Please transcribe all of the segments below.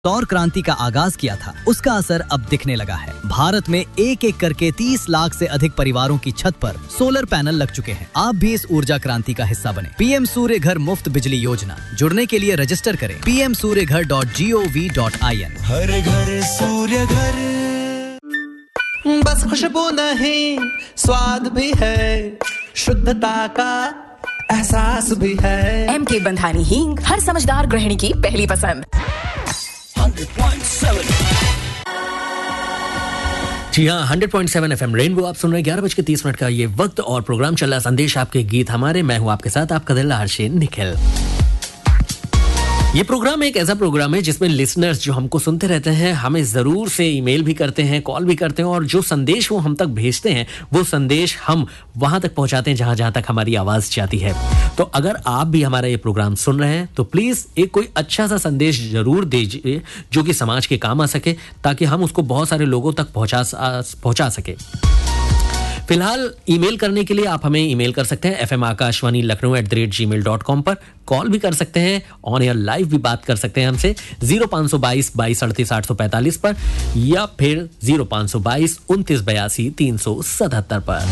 सौर क्रांति का आगाज किया था, उसका असर अब दिखने लगा है। भारत में एक एक करके 30 लाख से अधिक परिवारों की छत पर सोलर पैनल लग चुके हैं। आप भी इस ऊर्जा क्रांति का हिस्सा बने। पीएम सूर्य घर मुफ्त बिजली योजना, जुड़ने के लिए रजिस्टर करें pmsuryaghar.gov.in। हर घर सूर्य घर। बस खुशबू नहीं, स्वाद भी है, शुद्धता का एहसास भी है। एमके बंधानी हींग, हर समझदार गृहिणी की पहली पसंद। 100.7 जी हाँ, 100.7 FM रेनबो आप सुन रहे हैं। 11:30 का ये वक्त और प्रोग्राम चल रहा है संदेश आपके गीत हमारे। मैं हूँ आपके साथ आपका दिल हर्षेन निखिल। ये प्रोग्राम एक ऐसा प्रोग्राम है जिसमें लिसनर्स जो हमको सुनते रहते हैं हमें जरूर से ईमेल भी करते हैं, कॉल भी करते हैं, और जो संदेश वो हम तक भेजते हैं वो संदेश हम वहां तक पहुंचाते हैं जहां तक हमारी आवाज जाती है। तो अगर आप भी हमारा ये प्रोग्राम सुन रहे हैं तो प्लीज एक कोई अच्छा सा संदेश जरूर दीजिए जो कि समाज के काम आ सके, ताकि हम उसको बहुत सारे लोगों तक पहुंचा सके। फिलहाल ईमेल करने के लिए आप हमें ईमेल कर सकते हैं fmakashwani.lucknow@gmail.com पर। कॉल भी कर सकते हैं, ऑन एयर लाइव भी बात कर सकते हैं हमसे 0522 22 38 845 पर, या फिर 0522 29 82 377 पर।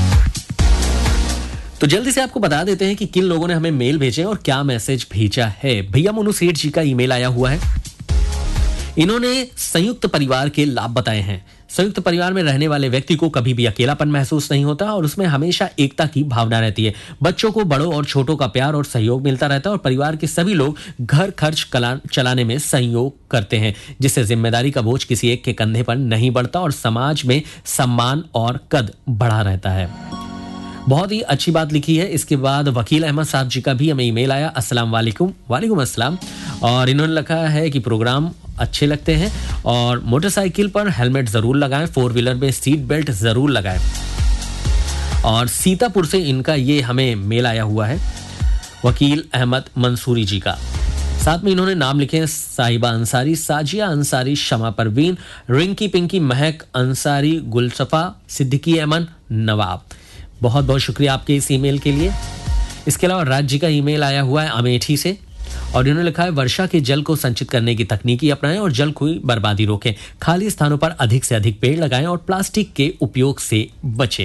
तो जल्दी से आपको बता देते हैं कि किन लोगों ने हमें मेल भेजे और क्या मैसेज भेजा है। भैया मनु सेठ जी का ईमेल आया हुआ है। इन्होंने संयुक्त परिवार के लाभ बताए हैं। संयुक्त परिवार में रहने वाले व्यक्ति को कभी भी अकेलापन महसूस नहीं होता और उसमें हमेशा एकता की भावना रहती है। बच्चों को बड़ों और छोटों का प्यार और सहयोग मिलता रहता है और परिवार के सभी लोग घर खर्च चलाने में सहयोग करते हैं, जिससे जिम्मेदारी का बोझ किसी एक के कंधे पर नहीं बढ़ता और समाज में सम्मान और कद बढ़ा रहता है। बहुत ही अच्छी बात लिखी है। इसके बाद वकील अहमद साहब जी का भी हमें ईमेल आया। अस्सलाम वालेकुम। वालेकुम अस्सलाम। और इन्होंने लिखा है कि प्रोग्राम अच्छे लगते हैं और मोटरसाइकिल पर हेलमेट जरूर लगाएं, 4 व्हीलर में सीट बेल्ट जरूर लगाएं। और सीतापुर से इनका ये हमें मेल आया हुआ है वकील अहमद मंसूरी जी का। साथ में इन्होंने नाम लिखे हैं साहिबा अंसारी, साजिया अंसारी, शमा परवीन, रिंकी पिंकी, महक अंसारी, गुलसफा, सिद्दीकी अमन, नवाब। बहुत बहुत शुक्रिया आपके इस ईमेल के लिए। इसके अलावा राज जी का ईमेल आया हुआ है अमेठी से और इन्होंने लिखा है वर्षा के जल को संचित करने की तकनीकी अपनाएं और जल की बर्बादी रोकें। खाली स्थानों पर अधिक से अधिक पेड़ लगाएं और प्लास्टिक के उपयोग से बचें।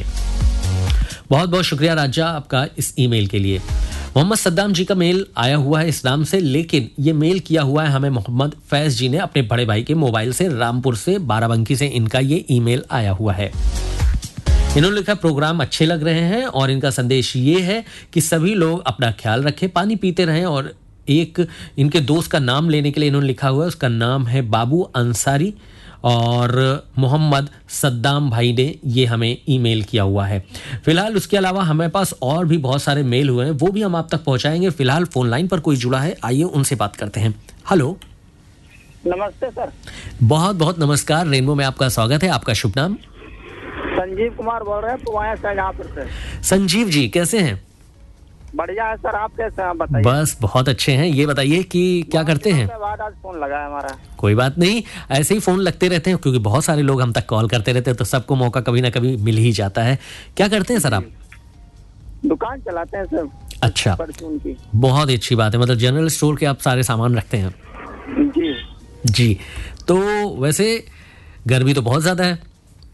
बहुत बहुत शुक्रिया राजा आपका इस ईमेल के लिए। मोहम्मद सद्दाम जी का मेल आया हुआ है इस्लाम से, लेकिन ये मेल किया हुआ है हमें मोहम्मद फैज जी ने अपने बड़े भाई के मोबाइल से, रामपुर से, बाराबंकी से इनका ये ईमेल आया हुआ है। इन्होंने लिखा प्रोग्राम अच्छे लग रहे हैं और इनका संदेश ये है कि सभी लोग अपना ख्याल रखें, पानी पीते रहें। और एक इनके दोस्त का नाम लेने के लिए इन्होंने लिखा हुआ है, उसका नाम है बाबू अंसारी और मोहम्मद सद्दाम भाई ने ये हमें ईमेल किया हुआ है। फिलहाल उसके अलावा हमारे पास और भी बहुत सारे मेल हुए हैं, वो भी हम आप तक पहुंचाएंगे। फिलहाल फोन लाइन पर कोई जुड़ा है, आइए उनसे बात करते हैं। हेलो, नमस्ते सर। बहुत बहुत नमस्कार, रेनबो में आपका स्वागत है। आपका शुभ नाम? संजीव कुमार बोल रहे हैं पुवाया शाहजहांपुर से। संजीव जी कैसे हैं? बढ़िया है सर, आप कैसे हैं बताइए? बस बहुत अच्छे हैं। ये बताइए कि क्या करते हैं? बाद आज फोन लगा है हमारा। कोई बात नहीं, ऐसे ही फोन लगते रहते हैं क्योंकि बहुत सारे लोग हम तक कॉल करते रहते हैं, तो सबको मौका कभी ना कभी मिल ही जाता है। क्या करते हैं सर आप? दुकान चलाते हैं सर। अच्छा, बहुत ही अच्छी बात है। मतलब जनरल स्टोर के आप सारे सामान रखते हैं? जी जी। तो वैसे गर्मी तो बहुत ज्यादा है।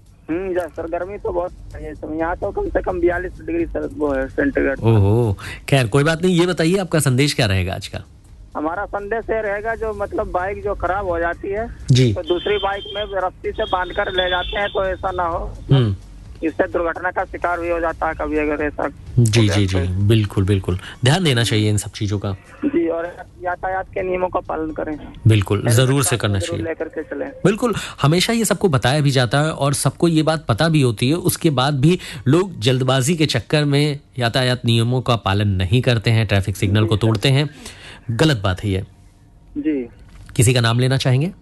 सर गर्मी तो बहुत है, यहाँ तो कम से कम 42 डिग्री सेंटीग्रेड। ओहो, खैर कोई बात नहीं। ये बताइए आपका संदेश क्या रहेगा आज का? हमारा संदेश ये रहेगा, जो मतलब बाइक जो खराब हो जाती है जी, तो दूसरी बाइक में रस्सी से बांध कर ले जाते हैं, तो ऐसा ना हो, इससे दुर्घटना का शिकार भी हो जाता है कभी अगर ऐसा। जी जी जी, बिल्कुल बिल्कुल, ध्यान देना चाहिए इन सब चीजों का। जी, और यातायात के नियमों का पालन करें। बिल्कुल, जरूर से करना चाहिए। लेकर के चलें। बिल्कुल, हमेशा ये सबको बताया भी जाता है और सबको ये बात पता भी होती है, उसके बाद भी लोग जल्दबाजी के चक्कर में यातायात नियमों का पालन नहीं करते हैं, ट्रैफिक सिग्नल को तोड़ते हैं। गलत बात है ये जी। किसी का नाम लेना चाहेंगे?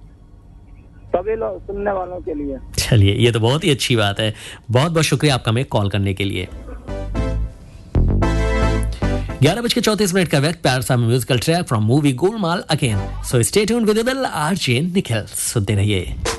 सभी लोग सुनने वालों के लिए। चलिए, ये तो बहुत ही अच्छी बात है। बहुत बहुत शुक्रिया आपका हमें कॉल करने के लिए। 11:34 का वक्त, प्यार सा musical track from movie Golmaal again. So stay tuned with RJ Nikhil. सुनते रहिए।